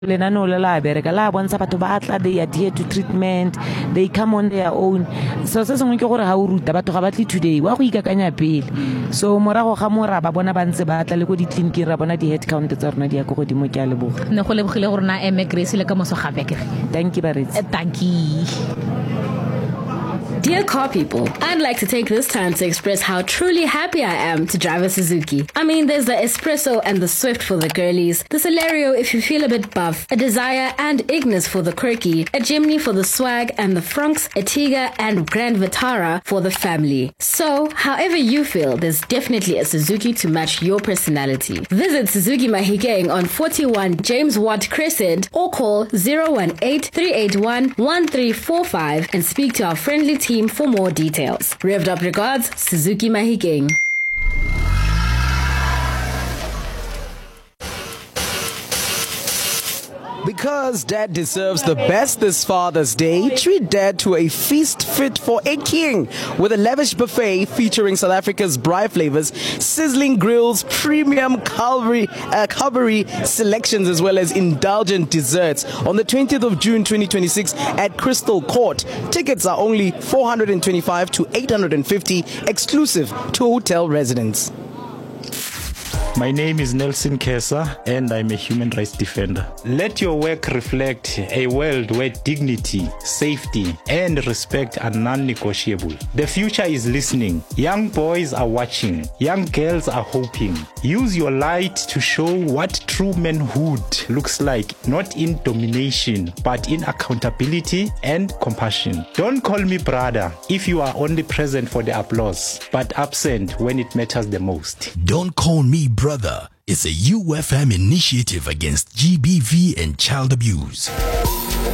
lenaneo le la bereka la bontsha batho ba atla they adhere to treatment, they come on their own. So se sengwe ke gore ha o ruta batho ga batli today wa go ikakanya pele. So morago ga mora ba bona ba ntse ba atla le go di-clinic ra bona di-head count tsa rona di ya go godimo ke a leboga. Ne go lebogile gore na Grace le ka moso gape ke. Thank you baretsi. Thank you. Dear car people, I'd like to take this time to express how truly happy I am to drive a Suzuki. I mean, there's the Espresso and the Swift for the girlies, the Celerio if you feel a bit buff, a Desire and Ignis for the quirky, a Jimny for the swag and the Franks, a Tiga and Grand Vitara for the family. So, however you feel, there's definitely a Suzuki to match your personality. Visit Suzuki Mahikeng on 41 James Watt Crescent or call 018-381-1345 and speak to our friendly team for more details. Revved up regards, Suzuki Mahikeng. Because Dad deserves the best this Father's Day, treat Dad to a feast fit for a king with a lavish buffet featuring South Africa's braai flavors, sizzling grills, premium Calvary selections, as well as indulgent desserts on the 20th of June 2026 at Crystal Court. Tickets are only 425 to 850, exclusive to hotel residents. My name is Nelson Kesa and I'm a human rights defender. Let your work reflect a world where dignity, safety and respect are non-negotiable. The future is listening. Young boys are watching. Young girls are hoping. Use your light to show what true manhood looks like, not in domination, but in accountability and compassion. Don't call me brother if you are only present for the applause, but absent when it matters the most. Don't call me brother. It's a UFM initiative against GBV and child abuse.